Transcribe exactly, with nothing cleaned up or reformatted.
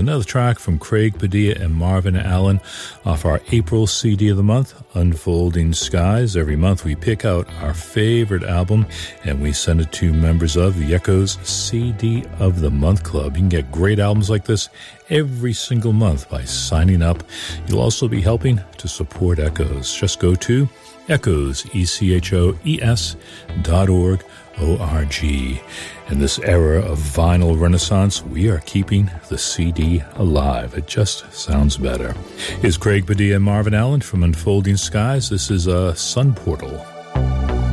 another track from Craig Padilla and Marvin Allen off our April C D of the month, Unfolding Skies. Every month we pick out our favorite album and we send it to members of the Echoes C D of the Month Club. You can get great albums like this every single month by signing up. You'll also be helping to support Echoes. Just go to Echoes, E C H O E S dot org, O R G. In this era of vinyl renaissance, we are keeping the C D alive. It just sounds better. Here's Craig Padilla and Marvin Allen from Unfolding Skies. This is a Sun Portal.